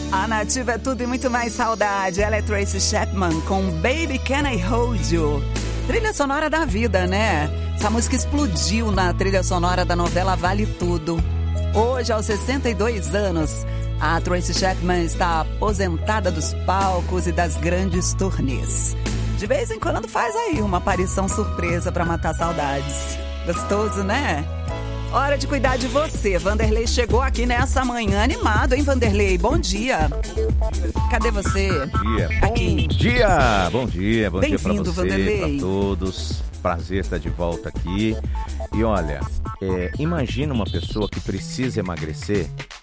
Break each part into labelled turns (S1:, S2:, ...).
S1: A Nativa é tudo e muito mais saudade. Ela é Tracy Chapman com Baby Can I Hold You. Trilha sonora da vida, né? Essa música explodiu na trilha sonora da novela Vale Tudo. Hoje, aos 62 anos, a Tracy Chapman está aposentada dos palcos e das grandes turnês. De vez em quando faz aí uma aparição surpresa para matar saudades. Gostoso, né? Hora de cuidar de você. Vanderlei chegou aqui nessa manhã animado, hein, Vanderlei? Bom dia. Cadê você?
S2: Bom dia.
S1: Aqui.
S2: Bom dia. Bom dia pra
S1: Bem-vindo,
S2: você,
S1: Vanderlei.
S2: pra todos. Prazer estar de volta aqui. E olha, imagina uma pessoa que precisa emagrecer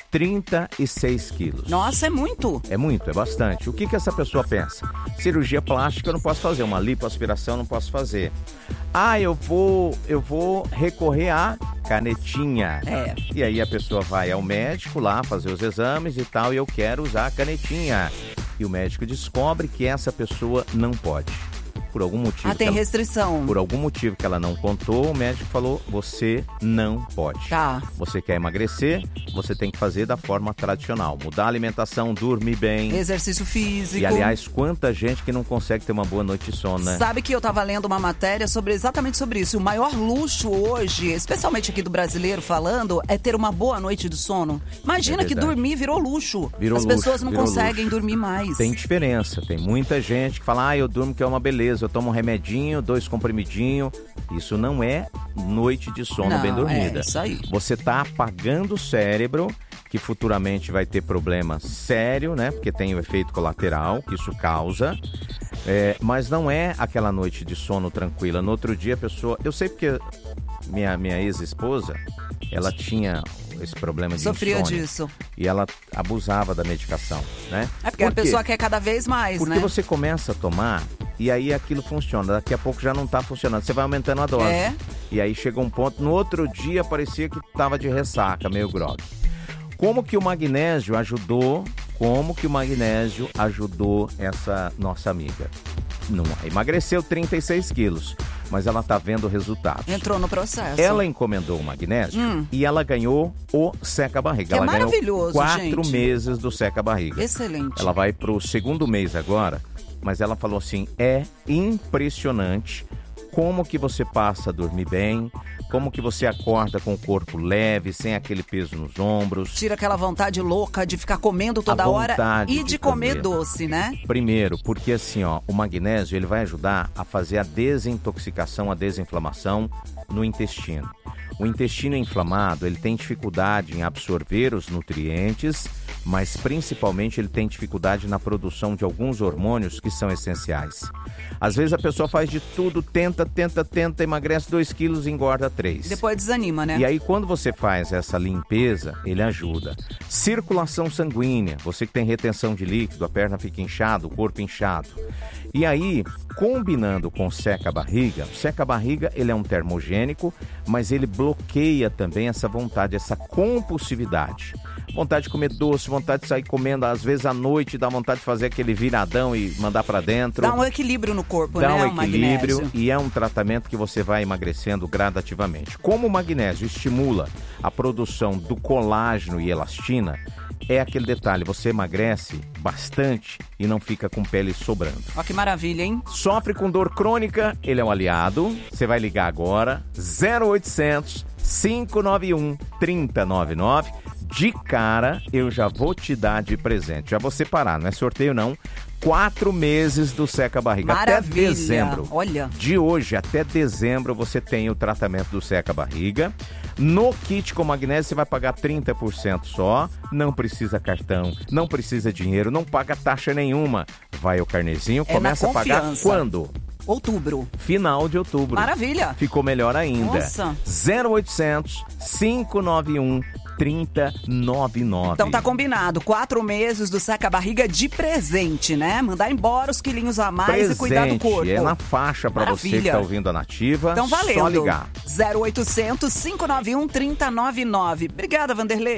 S2: 36 quilos.
S1: Nossa, é muito.
S2: É muito, é bastante. O que essa pessoa pensa? Cirurgia plástica eu não posso fazer, uma lipoaspiração eu não posso fazer. Ah, eu vou recorrer à canetinha. E aí a pessoa vai ao médico lá fazer os exames e tal, e eu quero usar a canetinha. E o médico descobre que essa pessoa não pode. Por algum motivo.
S1: Tem restrição.
S2: Por algum motivo que ela não contou, o médico falou, você não pode.
S1: Tá.
S2: Você quer emagrecer, você tem que fazer da forma tradicional. Mudar a alimentação, dormir bem.
S1: Exercício físico.
S2: E, aliás, quanta gente que não consegue ter uma boa noite de sono, né?
S1: Sabe que eu tava lendo uma matéria exatamente sobre isso. O maior luxo hoje, especialmente aqui do brasileiro falando, é ter uma boa noite de sono. Imagina que dormir virou luxo. As pessoas não conseguem dormir mais.
S2: Tem diferença. Tem muita gente que fala, eu durmo que é uma beleza. Eu tomo um remedinho, 2 comprimidinhos. Isso não é noite de sono bem dormida.
S1: É isso aí.
S2: Você tá apagando o cérebro, que futuramente vai ter problema sério, né? Porque tem o efeito colateral que isso causa. Mas não é aquela noite de sono tranquila. No outro dia a pessoa... Eu sei porque minha ex-esposa, ela tinha esse problema de
S1: Sofria
S2: insônia.
S1: disso.
S2: E ela abusava da medicação, né?
S1: Porque a pessoa quer cada vez mais,
S2: porque
S1: né?
S2: Você começa a tomar e aí aquilo funciona. Daqui a pouco já não tá funcionando. Você vai aumentando a dose. E aí chega um ponto, no outro dia parecia que tava de ressaca, meio grog. Como que o magnésio ajudou essa nossa amiga? Não, emagreceu 36 quilos, mas ela tá vendo resultados.
S1: Entrou no processo.
S2: Ela encomendou o magnésio e ela ganhou o seca-barriga. Ela
S1: maravilhoso,
S2: ganhou 4 meses do seca-barriga.
S1: Excelente.
S2: Ela vai pro 2º mês agora, mas ela falou assim, é impressionante como que você passa a dormir bem, como que você acorda com o corpo leve, sem aquele peso nos ombros.
S1: Tira aquela vontade louca de ficar comendo toda hora e de comer doce, né?
S2: Primeiro, porque assim, o magnésio ele vai ajudar a fazer a desintoxicação, a desinflamação no intestino. O intestino inflamado, ele tem dificuldade em absorver os nutrientes, mas principalmente ele tem dificuldade na produção de alguns hormônios que são essenciais. Às vezes a pessoa faz de tudo, tenta, emagrece 2 quilos e engorda 3.
S1: Depois desanima, né?
S2: E aí quando você faz essa limpeza, ele ajuda. Circulação sanguínea, você que tem retenção de líquido, a perna fica inchada, o corpo inchado. E aí, combinando com o seca-barriga ele é um termogênico, mas ele bloqueia também essa vontade, essa compulsividade. Vontade de comer doce, vontade de sair comendo, às vezes à noite, dá vontade de fazer aquele viradão e mandar pra dentro.
S1: Dá um equilíbrio no corpo, né?
S2: Dá um equilíbrio
S1: magnésio.
S2: E é um tratamento que você vai emagrecendo gradativamente. Como o magnésio estimula a produção do colágeno e elastina, é aquele detalhe, você emagrece bastante e não fica com pele sobrando.
S1: Ó, que maravilha, hein?
S2: Sofre com dor crônica, ele é um aliado. Você vai ligar agora, 0800 591 3099. De cara, eu já vou te dar de presente. Já vou separar, não é sorteio não. 4 meses do seca-barriga.
S1: Maravilha.
S2: Até dezembro.
S1: Olha.
S2: De hoje até dezembro você tem o tratamento do seca-barriga. No kit com magnésio você vai pagar 30% só. Não precisa cartão, não precisa dinheiro, não paga taxa nenhuma. Vai o carnezinho, começa a pagar quando?
S1: Outubro.
S2: Final de outubro.
S1: Maravilha.
S2: Ficou melhor ainda.
S1: Nossa.
S2: 0800 591 3099.
S1: Então tá combinado, 4 meses do seca-barriga de presente, né? Mandar embora os quilinhos a mais e cuidar do corpo.
S2: É na faixa pra você que tá ouvindo a Nativa.
S1: Então valendo.
S2: Só ligar.
S1: 0800 591 3099. Obrigada, Vanderlei.